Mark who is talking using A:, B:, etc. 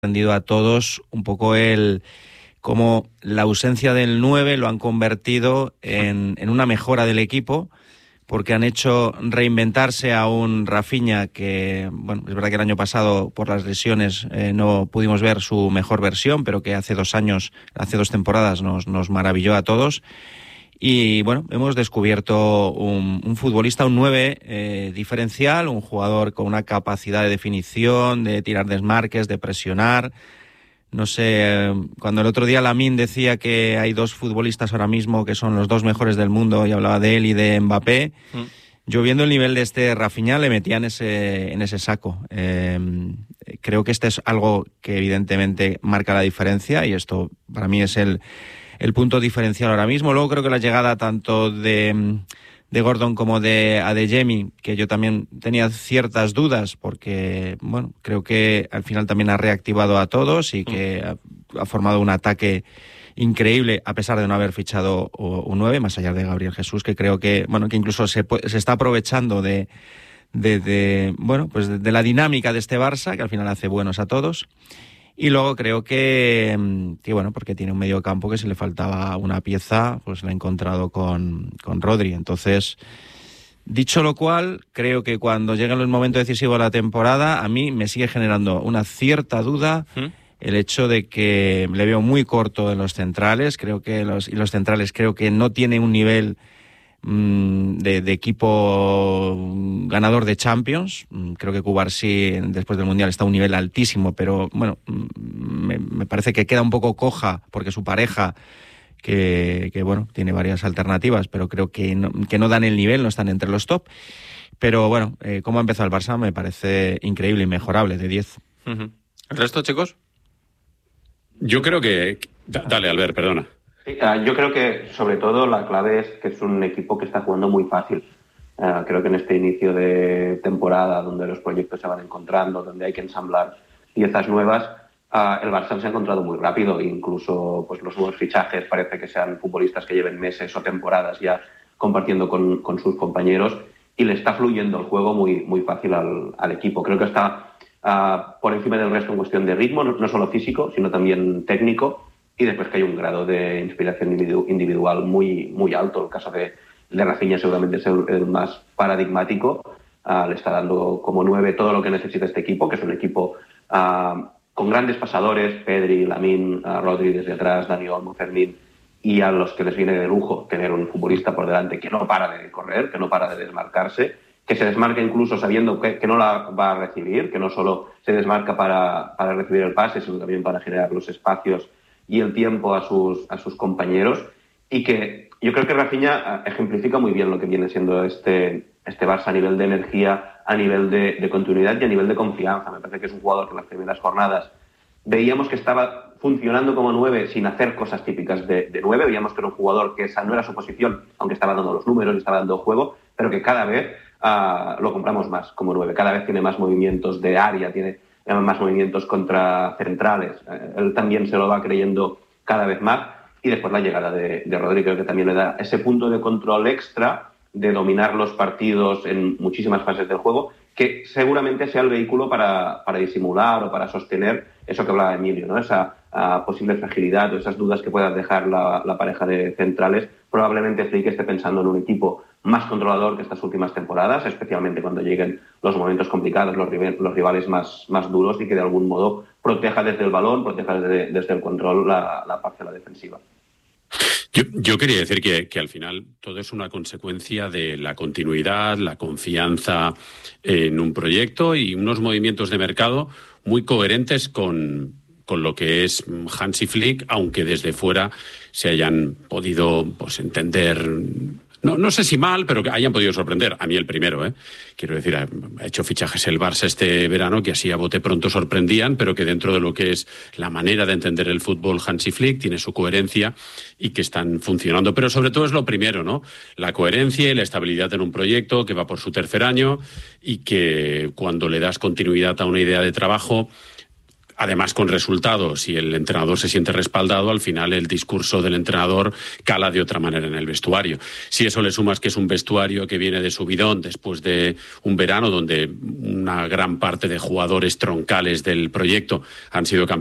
A: sorprendido a todos un poco cómo la ausencia del 9 lo han convertido en una mejora del equipo, porque han hecho reinventarse a un Rafinha que, bueno, es verdad que el año pasado por las lesiones no pudimos ver su mejor versión, pero que hace 2 temporadas nos maravilló a todos. Y bueno, hemos descubierto un futbolista, un 9 diferencial, un jugador con una capacidad de definición, de tirar desmarques, de presionar. No sé, cuando el otro día Lamine decía que hay 2 futbolistas ahora mismo que son los 2 mejores del mundo y hablaba de él y de Mbappé, yo viendo el nivel de este Rafinha le metía en ese saco. Creo que este es algo que evidentemente marca la diferencia y esto para mí es el punto diferencial ahora mismo. Luego creo que la llegada tanto de Gordon como de Adeyemi, que yo también tenía ciertas dudas porque, bueno, creo que al final también ha reactivado a todos y que ha formado un ataque increíble a pesar de no haber fichado un 9, más allá de Gabriel Jesús, que creo que, bueno, que incluso se está aprovechando de la dinámica de este Barça, que al final hace buenos a todos. Y luego creo que bueno, porque tiene un medio campo que si le faltaba una pieza, pues la ha encontrado con Rodri. Entonces, dicho lo cual, creo que cuando llegue el momento decisivo de la temporada, a mí me sigue generando una cierta duda el hecho de que le veo muy corto en los centrales. Creo que los centrales creo que no tiene un nivel de equipo ganador de Champions. Creo que Cubarsí después del Mundial está a un nivel altísimo, pero bueno, me parece que queda un poco coja porque su pareja que bueno, tiene varias alternativas, pero creo que no dan el nivel, no están entre los top. Pero bueno, cómo ha empezado el Barça me parece increíble, inmejorable, de 10.
B: ¿El resto, chicos?
C: Yo creo que... Dale, Albert, perdona.
D: Sí, yo creo que sobre todo la clave es que es un equipo que está jugando muy fácil. Creo que en este inicio de temporada, donde los proyectos se van encontrando, donde hay que ensamblar piezas nuevas, el Barça se ha encontrado muy rápido. Incluso pues, los nuevos fichajes parece que sean futbolistas que lleven meses o temporadas ya compartiendo con sus compañeros y le está fluyendo el juego muy, muy fácil al equipo. Creo que está por encima del resto en cuestión de ritmo, no solo físico, sino también técnico. Y después que hay un grado de inspiración individual muy, muy alto. El caso de Rafinha seguramente es el más paradigmático. Le está dando como 9 todo lo que necesita este equipo, que es un equipo con grandes pasadores, Pedri, Lamine, Rodri desde atrás, Dani Olmo, Fermín, y a los que les viene de lujo tener un futbolista por delante que no para de correr, que no para de desmarcarse, que se desmarca incluso sabiendo que no la va a recibir, que no solo se desmarca para recibir el pase, sino también para generar los espacios y el tiempo a sus compañeros, y que yo creo que Rafinha ejemplifica muy bien lo que viene siendo este Barça a nivel de energía, a nivel de continuidad y a nivel de confianza. Me parece que es un jugador que en las primeras jornadas veíamos que estaba funcionando como 9 sin hacer cosas típicas de 9, veíamos que era un jugador que esa no era su posición, aunque estaba dando los números y estaba dando juego, pero que cada vez lo compramos más como 9, cada vez tiene más movimientos de área, tiene más movimientos contra centrales. Él también se lo va creyendo cada vez más. Y después la llegada de Rodri creo que también le da ese punto de control extra de dominar los partidos en muchísimas fases del juego, que seguramente sea el vehículo para disimular o para sostener eso que hablaba Emilio, ¿no? Esa posible fragilidad o esas dudas que pueda dejar la pareja de centrales. Probablemente Flick esté pensando en un equipo más controlador que estas últimas temporadas, especialmente cuando lleguen los momentos complicados, los rivales más duros, y que de algún modo proteja desde el balón, proteja desde el control la parcela defensiva.
C: Yo quería decir que al final todo es una consecuencia de la continuidad, la confianza en un proyecto y unos movimientos de mercado muy coherentes con lo que es Hansi Flick, aunque desde fuera se hayan podido entender, no sé si mal, pero que hayan podido sorprender. A mí el primero, quiero decir, ha hecho fichajes el Barça este verano que así a bote pronto sorprendían, pero que dentro de lo que es la manera de entender el fútbol Hansi Flick tiene su coherencia y que están funcionando. Pero sobre todo es lo primero, ¿no? La coherencia y la estabilidad en un proyecto que va por su 3er año y que cuando le das continuidad a una idea de trabajo además con resultados, y el entrenador se siente respaldado, al final el discurso del entrenador cala de otra manera en el vestuario. Si eso le sumas que es un vestuario que viene de subidón después de un verano donde una gran parte de jugadores troncales del proyecto han sido campeones